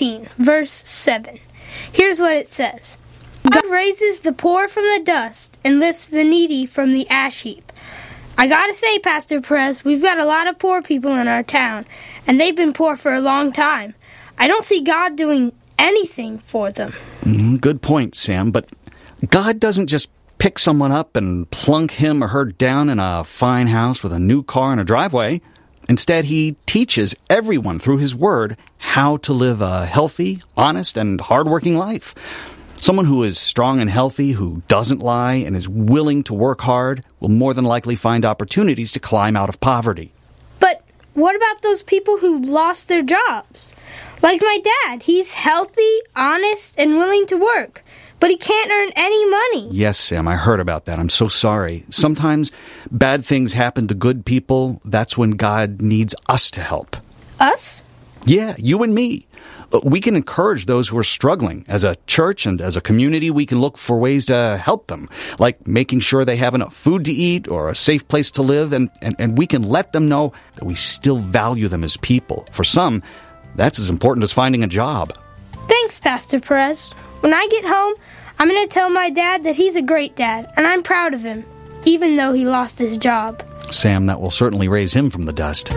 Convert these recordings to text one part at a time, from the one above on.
14, verse 7. Here's what it says. God raises the poor from the dust and lifts the needy from the ash heap. I gotta say, Pastor Perez, we've got a lot of poor people in our town, and they've been poor for a long time. I don't see God doing anything for them. Good point, Sam, but God doesn't just pick someone up and plunk him or her down in a fine house with a new car and a driveway. Instead, he teaches everyone through his word how to live a healthy, honest, and hardworking life. Someone who is strong and healthy, who doesn't lie, and is willing to work hard will more than likely find opportunities to climb out of poverty. But what about those people who lost their jobs? Like my dad, he's healthy, honest, and willing to work, but he can't earn any money. Yes, Sam, I heard about that. I'm so sorry. Sometimes bad things happen to good people. That's when God needs us to help. Us? Yeah, you and me. We can encourage those who are struggling. As a church and as a community, we can look for ways to help them, like making sure they have enough food to eat or a safe place to live, and we can let them know that we still value them as people. For some, that's as important as finding a job. Thanks, Pastor Perez. When I get home, I'm going to tell my dad that he's a great dad, and I'm proud of him, even though he lost his job. Sam, that will certainly raise him from the dust.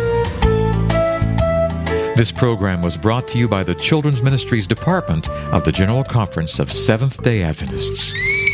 This program was brought to you by the Children's Ministries Department of the General Conference of Seventh-day Adventists.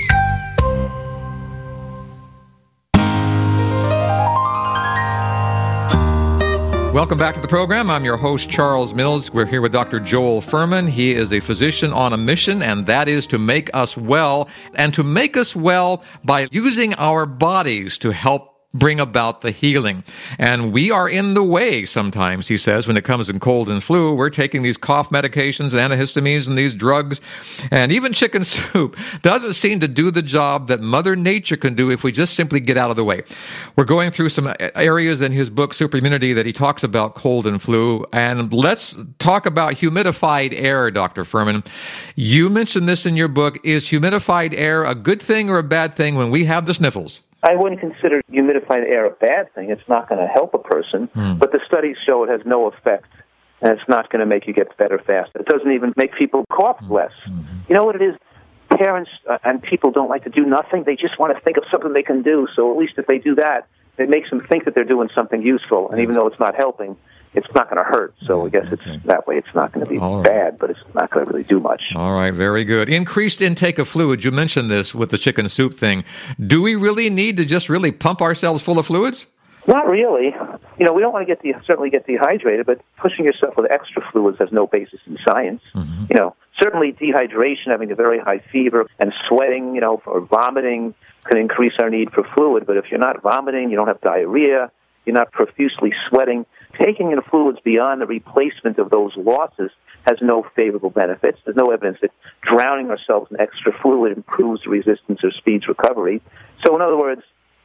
Welcome back to the program. I'm your host, Charles Mills. We're here with Dr. Joel Fuhrman. He is a physician on a mission, and that is to make us well, and to make us well by using our bodies to help bring about the healing. And we are in the way sometimes, he says, when it comes to cold and flu. We're taking these cough medications, antihistamines, and these drugs. And even chicken soup doesn't seem to do the job that Mother Nature can do if we just simply get out of the way. We're going through some areas in his book, Superimmunity, that he talks about cold and flu. And let's talk about humidified air, Dr. Fuhrman. You mentioned this in your book. Is humidified air a good thing or a bad thing when we have the sniffles? I wouldn't consider humidified air a bad thing. It's not going to help a person, but the studies show it has no effect, and it's not going to make you get better fast. It doesn't even make people cough less. You know what it is? Parents and people don't like to do nothing. They just want to think of something they can do, so at least if they do that, it makes them think that they're doing something useful, and even though it's not helping, it's not going to hurt. So I guess it's that way. It's not going to be bad, but it's not going to really do much. All right, very good. Increased intake of fluid. You mentioned this with the chicken soup thing. Do we really need to just really pump ourselves full of fluids? Not really. You know, we don't want to certainly get dehydrated, but pushing yourself with extra fluids has no basis in science. You know, certainly dehydration, having a very high fever, and sweating, you know, or vomiting can increase our need for fluid. But if you're not vomiting, you don't have diarrhea, you're not profusely sweating, taking in fluids beyond the replacement of those losses has no favorable benefits. There's no evidence that drowning ourselves in extra fluid improves resistance or speeds recovery. So in other words,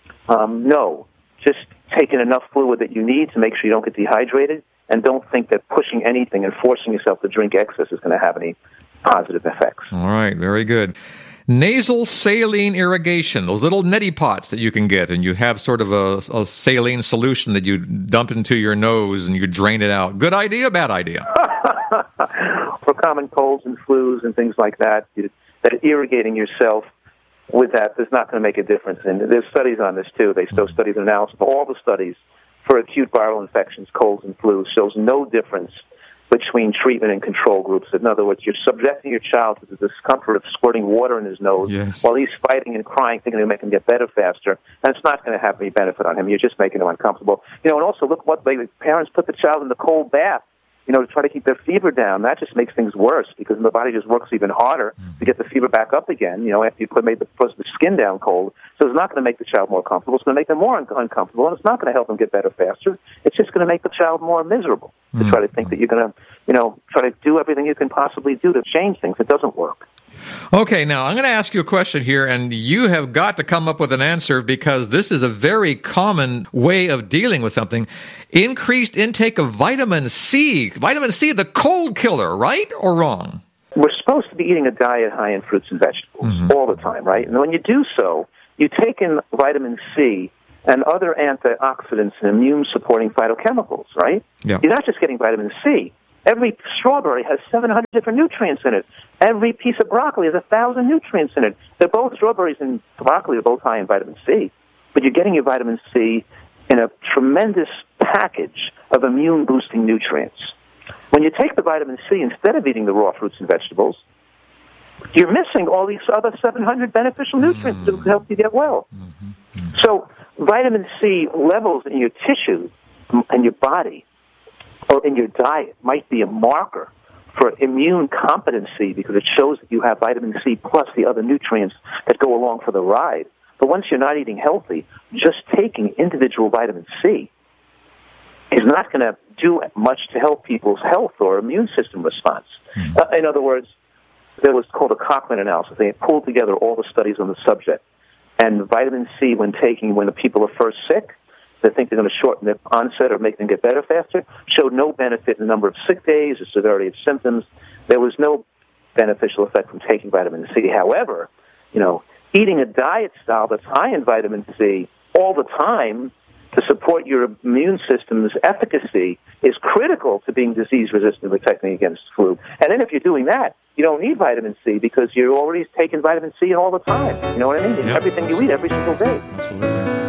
no. Just take in enough fluid that you need to make sure you don't get dehydrated, and don't think that pushing anything and forcing yourself to drink excess is going to have any positive effects. All right, very good. Nasal saline irrigation, those little neti pots that you can get, and you have sort of a saline solution that you dump into your nose and you drain it out. Good idea, bad idea? For common colds and flus and things like that, that irrigating yourself with that is not going to make a difference. And there's studies on this, too. They show studies and analysis. All the studies for acute viral infections, colds and flus, shows no difference between treatment and control groups. In other words, you're subjecting your child to the discomfort of squirting water in his nose while he's fighting and crying, thinking it'll make him get better faster, and it's not going to have any benefit on him. You're just making him uncomfortable. You know, and also look what the parents put the child in the cold bath, you know, to try to keep their fever down. That just makes things worse because the body just works even harder to get the fever back up again, you know, after you made the skin down cold. So it's not going to make the child more comfortable. It's going to make them more uncomfortable, and it's not going to help them get better faster. It's just going to make the child more miserable to try to think that you're going to, you know, try to do everything you can possibly do to change things. It doesn't work. Okay, now I'm going to ask you a question here, and you have got to come up with an answer because this is a very common way of dealing with something. Increased intake of vitamin C. Vitamin C, the cold killer, right or wrong? We're supposed to be eating a diet high in fruits and vegetables all the time, right? And when you do so, you take in vitamin C and other antioxidants and immune-supporting phytochemicals, right? Yeah. You're not just getting vitamin C. Every strawberry has 700 different nutrients in it. Every piece of broccoli has 1,000 nutrients in it. They're both, strawberries and broccoli are both high in vitamin C, but you're getting your vitamin C in a tremendous package of immune-boosting nutrients. When you take the vitamin C instead of eating the raw fruits and vegetables, you're missing all these other 700 beneficial nutrients that will help you get well. So vitamin C levels in your tissue and your body or in your diet might be a marker for immune competency because it shows that you have vitamin C plus the other nutrients that go along for the ride. But once you're not eating healthy, just taking individual vitamin C is not going to do much to help people's health or immune system response. In other words, there was called a Cochrane analysis. They pulled together all the studies on the subject. And vitamin C, when the people are first sick, they think they're going to shorten their onset or make them get better faster, showed no benefit in the number of sick days or severity of symptoms. There was no beneficial effect from taking vitamin C. However, eating a diet style that's high in vitamin C all the time to support your immune system's efficacy is critical to being disease-resistant and protecting against flu. And then if you're doing that, you don't need vitamin C because you're already taking vitamin C all the time. You know what I mean? In everything you eat every single day. Absolutely.